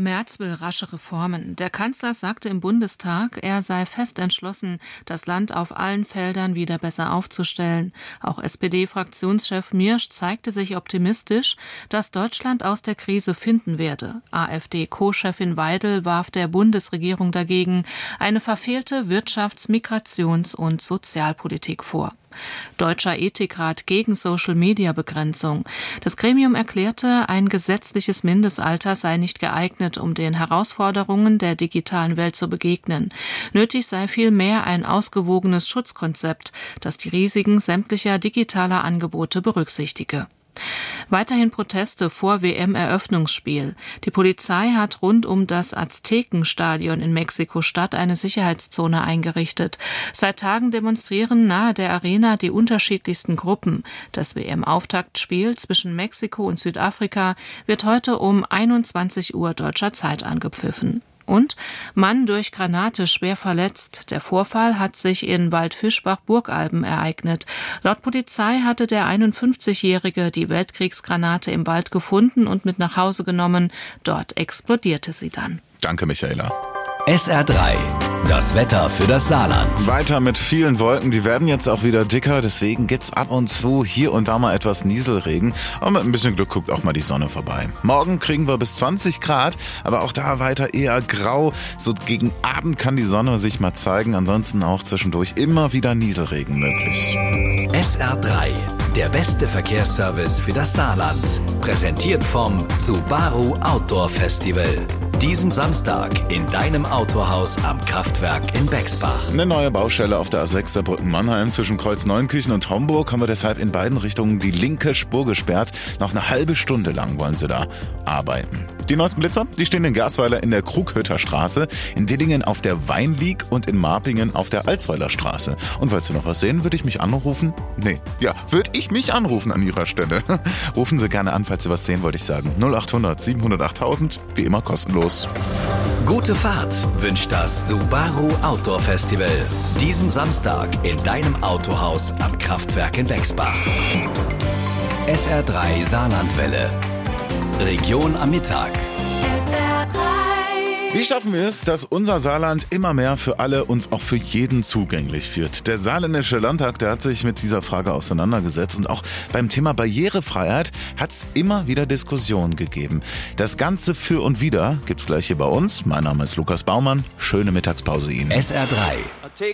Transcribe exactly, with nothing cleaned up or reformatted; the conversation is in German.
Merz will rasche Reformen. Der Kanzler sagte im Bundestag, er sei fest entschlossen, das Land auf allen Feldern wieder besser aufzustellen. Auch S P D-Fraktionschef Miersch zeigte sich optimistisch, dass Deutschland aus der Krise finden werde. AfD-Co-Chefin Weidel warf der Bundesregierung dagegen eine verfehlte Wirtschafts-, Migrations- und Sozialpolitik vor. Deutscher Ethikrat gegen Social-Media-Begrenzung. Das Gremium erklärte, ein gesetzliches Mindestalter sei nicht geeignet, um den Herausforderungen der digitalen Welt zu begegnen. Nötig sei vielmehr ein ausgewogenes Schutzkonzept, das die Risiken sämtlicher digitaler Angebote berücksichtige. Weiterhin Proteste vor W M-Eröffnungsspiel. Die Polizei hat rund um das Aztekenstadion in Mexiko-Stadt eine Sicherheitszone eingerichtet. Seit Tagen demonstrieren nahe der Arena die unterschiedlichsten Gruppen. Das W M-Auftaktspiel zwischen Mexiko und Südafrika wird heute um einundzwanzig Uhr deutscher Zeit angepfiffen. Und Mann durch Granate schwer verletzt. Der Vorfall hat sich in Waldfischbach-Burgalben ereignet. Laut Polizei hatte der einundfünfzigjährige die Weltkriegsgranate im Wald gefunden und mit nach Hause genommen. Dort explodierte sie dann. Danke, Michaela. S R drei, das Wetter für das Saarland. Weiter mit vielen Wolken, die werden jetzt auch wieder dicker, deswegen gibt's ab und zu hier und da mal etwas Nieselregen. Aber mit ein bisschen Glück guckt auch mal die Sonne vorbei. Morgen kriegen wir bis zwanzig Grad, aber auch da weiter eher grau. So gegen Abend kann die Sonne sich mal zeigen, ansonsten auch zwischendurch immer wieder Nieselregen möglich. S R drei, der beste Verkehrsservice für das Saarland. Präsentiert vom Subaru Outdoor Festival. Diesen Samstag in deinem Autohaus am Kraftwerk in Bexbach. Eine neue Baustelle auf der A sechs Saarbrücken-Mannheim zwischen Kreuz Neunkirchen und Homburg haben wir deshalb in beiden Richtungen die linke Spur gesperrt. Noch eine halbe Stunde lang wollen sie da arbeiten. Die neuesten Blitzer, die stehen in Garsweiler in der Krughütter Straße, in Dillingen auf der Weinlieg und in Marpingen auf der Alsweiler Straße. Und falls Sie noch was sehen, würde ich mich anrufen? Nee, ja, würde ich mich anrufen an Ihrer Stelle. Rufen Sie gerne an, falls Sie was sehen, wollte ich sagen. null acht hundert siebenhundert achttausend, wie immer kostenlos. Gute Fahrt wünscht das Subaru Outdoor Festival. Diesen Samstag in deinem Autohaus am Kraftwerk in Bexbach. S R drei Saarlandwelle. Region am Mittag. S R drei. Wie schaffen wir es, dass unser Saarland immer mehr für alle und auch für jeden zugänglich wird? Der Saarländische Landtag, der hat sich mit dieser Frage auseinandergesetzt und auch beim Thema Barrierefreiheit hat es immer wieder Diskussionen gegeben. Das Ganze für und wieder gibt's gleich hier bei uns. Mein Name ist Lukas Baumann. Schöne Mittagspause Ihnen. S R drei.